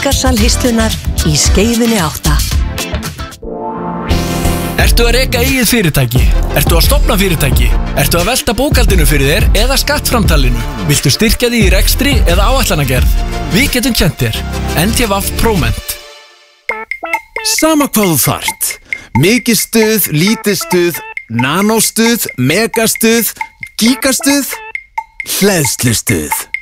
Menningarsal Histlunar í Skeifunni 8. Ertu að reka eigið fyrirtæki? Ertu að stofna fyrirtæki? Ertu að velta bókhaldinu fyrir þér eða skattframtalinu? Viltu styrkja því í rekstri eða áætlanagerð? Við getum kennt þér. NTVAF Proment. Sama hvað þú þarft. Mikið stuð, lítið stuð, nanóstuð, megastuð, gigastuð, hleðslustuð.